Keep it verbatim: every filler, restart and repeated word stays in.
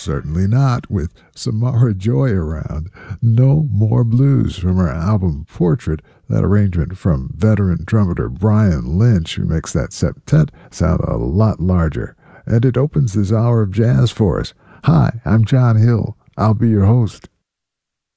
Certainly not with Samara Joy around. No More Blues from her album Portrait. That arrangement from veteran trumpeter Brian Lynch, who makes that septet sound a lot larger. And it opens this hour of jazz for us. Hi, I'm John Hill. I'll be your host.